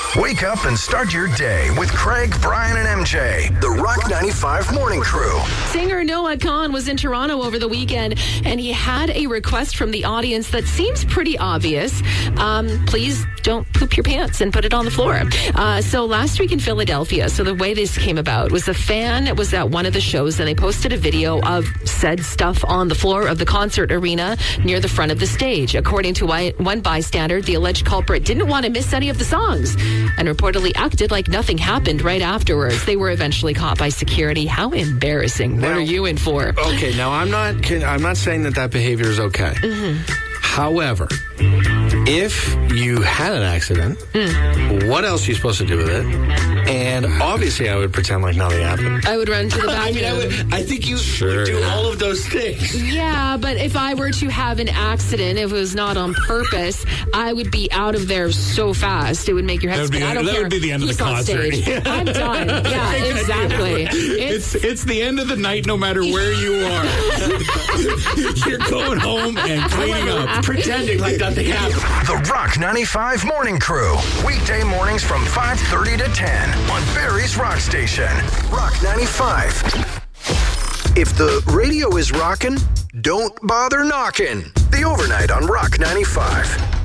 Wake up and start your day with Craig, Brian, and MJ. The Rock 95 Morning Crew. Singer Noah Kahan was in Toronto over the weekend, and he had a request from the audience that seems pretty obvious. Please don't poop your pants and put it on the floor. So last week in Philadelphia, so the way this came about was a fan was at one of the shows, and they posted a video of said stuff on the floor of the concert arena near the front of the stage. According to one bystander, the alleged culprit didn't want to miss any of the songs and reportedly acted like nothing happened right afterwards. They were eventually caught by security. How embarrassing. What are you in for? Okay, now I'm not saying that behavior is okay. However, if you had an accident, what else are you supposed to do with it? And obviously, I would pretend like nothing happened. I would run to the bathroom. I think you would do all of those things. Yeah, but if I were to have an accident, if it was not on purpose, I would be out of there so fast. It would make your head spin. That would be the end of the concert. I'm done. Yeah, exactly. It's the end of the night no matter where you are. You're going home and cleaning up. Pretending like nothing happened. The Rock 95 Morning Crew. Weekday mornings from 5:30 to 10 on Barrie's Rock Station. Rock 95. If the radio is rockin', don't bother knocking. The Overnight on Rock 95.